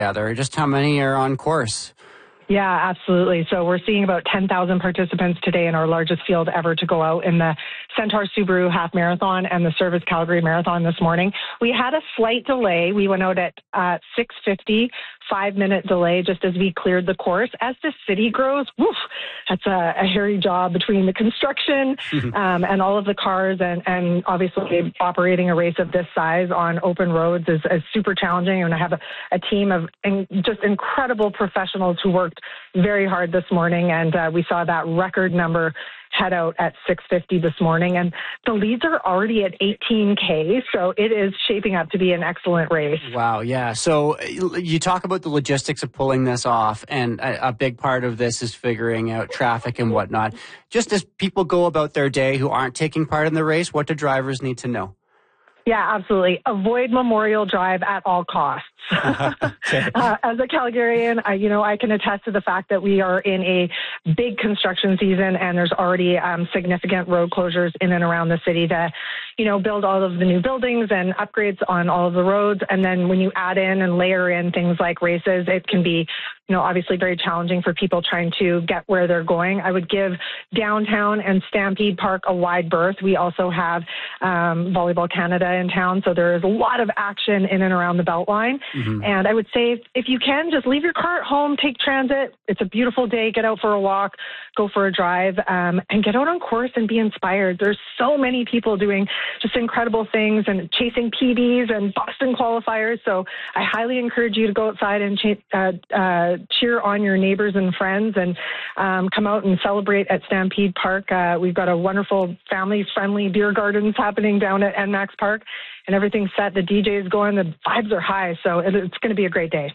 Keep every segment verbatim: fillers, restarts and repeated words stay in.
together. Just how many are on course? Yeah, absolutely. So we're seeing about ten thousand participants today in our largest field ever to go out in the Centaur Subaru Half Marathon and the Service Calgary Marathon this morning. We had a slight delay. We went out at uh, six fifty, five-minute delay just as we cleared the course. As the city grows, woof, that's a, a hairy job between the construction um, and all of the cars, and, and obviously operating a race of this size on open roads is, is super challenging. And I have a, a team of in, just incredible professionals who worked very hard this morning, and uh, we saw that record number head out at six fifty this morning, and the leads are already at eighteen K, so it is shaping up to be an excellent race. Wow, yeah. So you talk about the logistics of pulling this off, and a, a big part of this is figuring out traffic and whatnot. Just as people go about their day who aren't taking part in the race, what do drivers need to know? Yeah, absolutely. Avoid Memorial Drive at all costs. Okay. uh, as a Calgarian, I, you know, I can attest to the fact that we are in a big construction season, and there's already um, significant road closures in and around the city to, you know, build all of the new buildings and upgrades on all of the roads. And then when you add in and layer in things like races, it can be, you know, obviously very challenging for people trying to get where they're going. I would give downtown and Stampede Park a wide berth. We also have um, Volleyball Canada in town, so there is a lot of action in and around the Beltline. Mm-hmm. And I would say if, if you can, just leave your car at home, take transit. It's a beautiful day. Get out for a walk, go for a drive, um, and get out on course and be inspired. There's so many people doing just incredible things and chasing P Bs and Boston qualifiers. So I highly encourage you to go outside and ch- uh, uh, cheer on your neighbors and friends, and um, come out and celebrate at Stampede Park. Uh, we've got a wonderful family-friendly beer gardens happening down at N MAX Park, and everything's set. The D J is going. The vibes are high, so it, it's going to be a great day.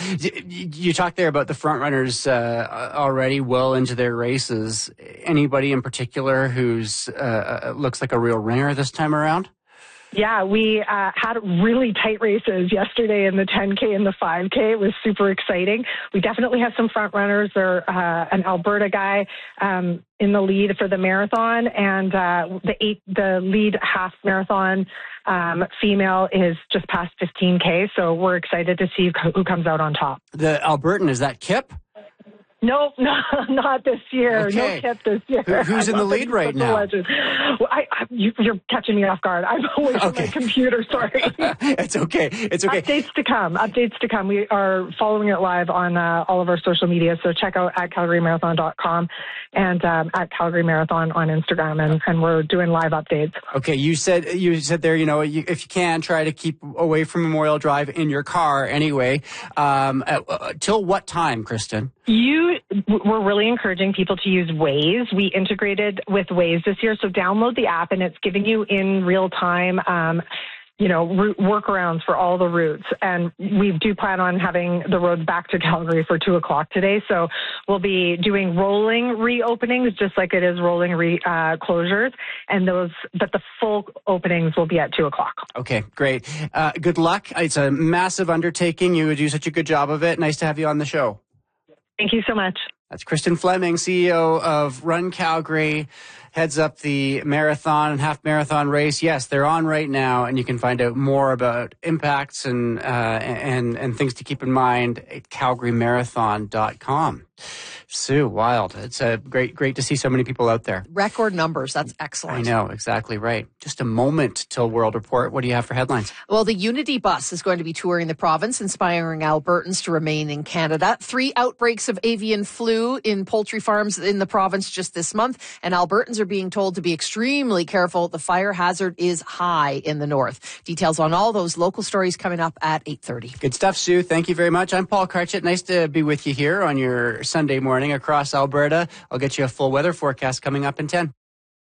You talked there about the front runners uh, already well into their races. Anybody in particular who's uh, looks like a real ringer this time around? Yeah, we uh, had really tight races yesterday in the ten K and the five K. It was super exciting. We definitely have some front runners. There's uh, an Alberta guy um, in the lead for the marathon, and uh, the eight, the lead half marathon um, female is just past fifteen K. So we're excited to see who comes out on top. The Albertan, is that Kip? Nope, no, not this year. Okay. No Kip this year. Who, who's in the lead right now? Well, I, I, you, you're catching me off guard. I'm away from okay. my computer, sorry. It's okay. It's okay. Updates to come. Updates to come. We are following it live on uh, all of our social media, so check out at calgary marathon dot com and um, at Calgary Marathon on Instagram, and, and we're doing live updates. Okay, you said you said there, you know, you, if you can, try to keep away from Memorial Drive in your car anyway. Um, uh, uh, till what time, Kristen? You, we're really encouraging people to use Waze. We integrated with Waze this year, so download the app, and it's giving you in real time, um, you know, route workarounds for all the routes. And we do plan on having the roads back to Calgary for two o'clock today. So we'll be doing rolling reopenings, just like it is rolling re, uh, closures. And those, but the full openings will be at two o'clock. Okay, great. Uh, good luck. It's a massive undertaking. You do such a good job of it. Nice to have you on the show. Thank you so much. That's Kristen Fleming, C E O of Run Calgary, heads up the marathon and half marathon race. Yes, they're on right now, and you can find out more about impacts and uh, and and things to keep in mind at calgary marathon dot com. Sue, wild. It's a great, great to see so many people out there. Record numbers. That's excellent. I know, exactly right. Just a moment till World Report. What do you have for headlines? Well, the Unity Bus is going to be touring the province, inspiring Albertans to remain in Canada. Three outbreaks of avian flu in poultry farms in the province just this month, and Albertans are being told to be extremely careful. The fire hazard is high in the north. Details on all those local stories coming up at eight thirty. Good stuff, Sue. Thank you very much. I'm Paul Karchit. Nice to be with you here on your Sunday morning across Alberta. I'll get you a full weather forecast coming up in ten.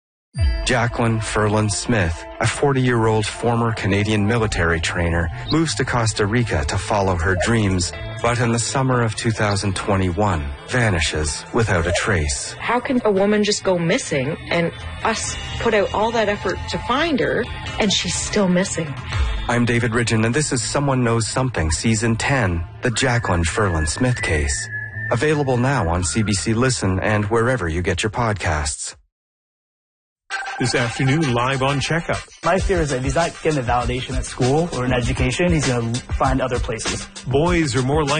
Jacqueline Ferland Smith, a forty-year-old former Canadian military trainer, moves to Costa Rica to follow her dreams, but in the summer of two thousand twenty-one, vanishes without a trace. How can a woman just go missing and us put out all that effort to find her and she's still missing? I'm David Ridgen, and this is Someone Knows Something, Season ten, the Jacqueline Ferland Smith case. Available now on C B C Listen and wherever you get your podcasts. this afternoon live on Checkup. My fear is that if he's not getting the validation at school or in education, he's going to find other places. Boys are more likely